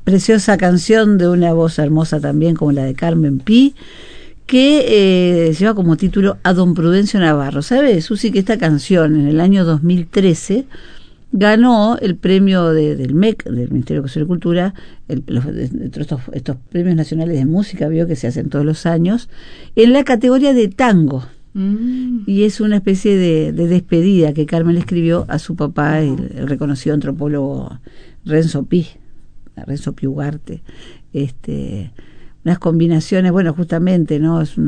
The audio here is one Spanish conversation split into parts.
preciosa canción de una voz hermosa también como la de Carmen Pi, que lleva como título A Don Prudencio Navarro. ¿Sabe, Susi, que esta canción en el año 2013 ganó el premio del MEC, del Ministerio de Educación y Cultura, estos premios nacionales de música, vio que se hacen todos los años, en la categoría de tango? Y es una especie de despedida que Carmen le escribió a su papá, el reconocido antropólogo Renzo Pi Ugarte. Unas combinaciones, bueno, justamente, ¿no? Es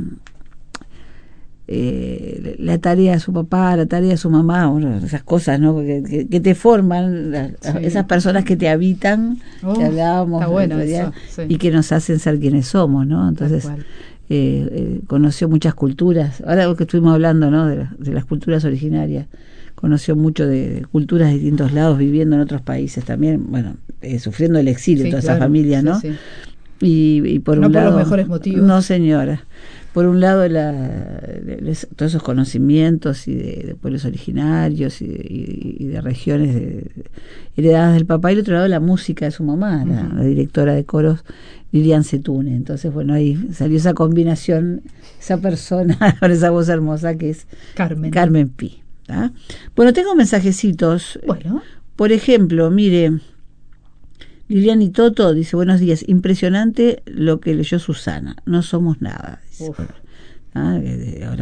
la tarea de su papá, la tarea de su mamá, bueno, esas cosas, ¿no? Que te forman, esas personas que te habitan, que hablábamos, está bueno eso, y que nos hacen ser quienes somos, ¿no? Entonces conoció muchas culturas. Ahora que estuvimos hablando, ¿no? de las culturas originarias, conoció mucho de culturas de distintos lados, viviendo en otros países también, bueno, sufriendo el exilio, toda esa familia, ¿no? Sí. Y por un lado, por los mejores motivos. No, señora. Por un lado, todos esos conocimientos y de pueblos originarios y de regiones heredadas del papá, y por otro lado, la música de su mamá, la directora de coros Lilian Setune. Entonces, bueno, ahí salió esa combinación, esa persona con esa voz hermosa que es Carmen Pi. ¿Ah? Bueno, tengo mensajecitos. Bueno. Por ejemplo, mire, Lilian Toto dice: buenos días, impresionante lo que leyó Susana, no somos nada, dice. Ahora